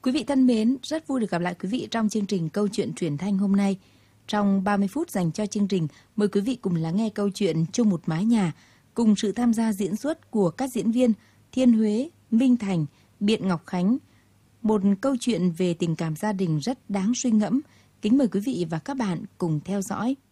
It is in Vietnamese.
Quý vị thân mến, rất vui được gặp lại quý vị trong chương trình Câu chuyện truyền thanh hôm nay. Trong 30 phút dành cho chương trình, mời quý vị cùng lắng nghe câu chuyện Chung một mái nhà, cùng sự tham gia diễn xuất của các diễn viên Thiên Huế, Minh Thành, Biện Ngọc Khánh. Một câu chuyện về tình cảm gia đình rất đáng suy ngẫm. Kính mời quý vị và các bạn cùng theo dõi.